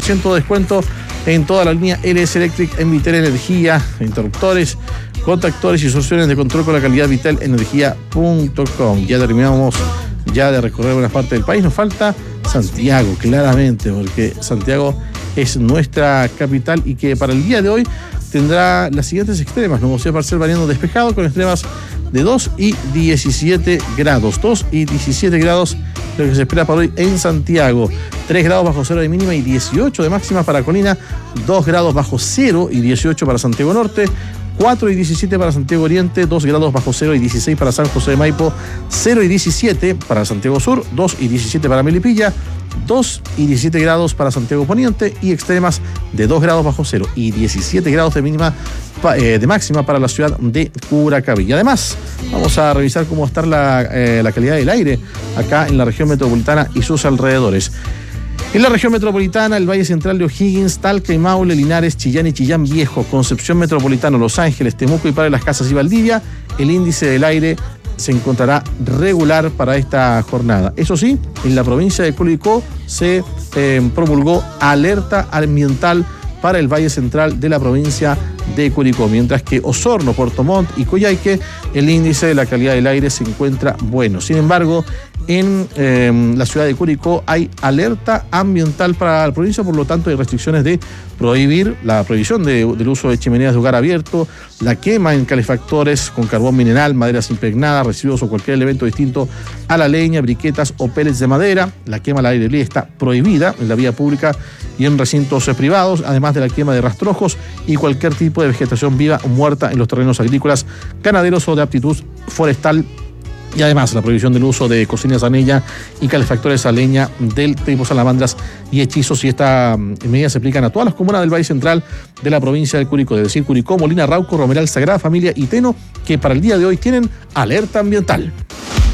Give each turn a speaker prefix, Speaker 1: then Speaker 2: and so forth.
Speaker 1: 50% de descuento en toda la línea LS Electric en Vitel Energía, interruptores, contactores y soluciones de control con la calidad vitalenergia.com. Ya terminamos de recorrer buena parte del país. Nos falta Santiago, claramente, porque Santiago es nuestra capital y que para el día de hoy tendrá las siguientes extremas: nubosidad parcial variando despejado con extremas de 2 y 17 grados. 2 y 17 grados lo que se espera para hoy en Santiago. 3 grados bajo cero de mínima y 18 de máxima para Colina. 2 grados bajo cero y 18 para Santiago Norte. 4 y 17 para Santiago Oriente, 2 grados bajo cero y 16 para San José de Maipo, 0 y 17 para Santiago Sur, 2 y 17 para Melipilla, 2 y 17 grados para Santiago Poniente y extremas de 2 grados bajo cero y 17 grados de mínima de máxima para la ciudad de Curacaví. Y además vamos a revisar cómo va a estar la calidad del aire acá en la región metropolitana y sus alrededores. En la región metropolitana, el Valle Central de O'Higgins, Talca y Maule, Linares, Chillán y Chillán Viejo, Concepción Metropolitano, Los Ángeles, Temuco y Parque de las Casas y Valdivia, el índice del aire se encontrará regular para esta jornada. Eso sí, en la provincia de Curicó se promulgó alerta ambiental para el Valle Central de la provincia de Curicó, mientras que Osorno, Puerto Montt y Coyhaique, el índice de la calidad del aire se encuentra bueno. Sin embargo, en la ciudad de Curicó hay alerta ambiental para la provincia, por lo tanto hay restricciones de prohibir la prohibición del uso de chimeneas de hogar abierto, la quema en calefactores con carbón mineral, maderas impregnadas, residuos o cualquier elemento distinto a la leña, briquetas o pellets de madera. La quema al aire libre está prohibida en la vía pública y en recintos privados, además de la quema de rastrojos y cualquier tipo de vegetación viva o muerta en los terrenos agrícolas, ganaderos o de aptitud forestal. Y además la prohibición del uso de cocinas a leña y calefactores a leña del tipo salamandras y hechizos. Y estas medidas se aplican a todas las comunas del Valle Central de la provincia de Curicó, es decir, Curicó, Molina, Rauco, Romeral, Sagrada Familia y Teno, que para el día de hoy tienen alerta ambiental.